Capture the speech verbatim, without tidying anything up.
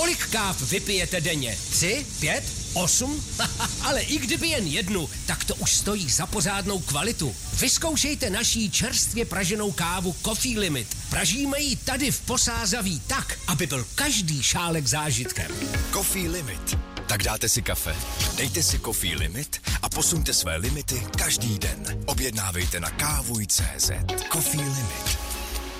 Kolik káv vypijete denně? Tři? Pět? Osm? Ale i kdyby jen jednu, tak to už stojí za pořádnou kvalitu. Vyzkoušejte naší čerstvě praženou kávu Coffee Limit. Pražíme ji tady v Posázaví tak, aby byl každý šálek zážitkem. Coffee Limit. Tak dáte si kafe, dejte si Coffee Limit a posuňte své limity každý den. Objednávejte na kávuj tečka cé zet. Coffee Limit.